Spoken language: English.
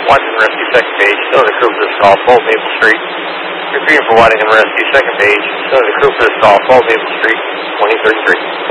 Watching Rescue second page, still the crew for this call, 12 Maple Street. Retrieving for Watching Rescue second page, still the crew for this call, 12 Maple Street, 2033.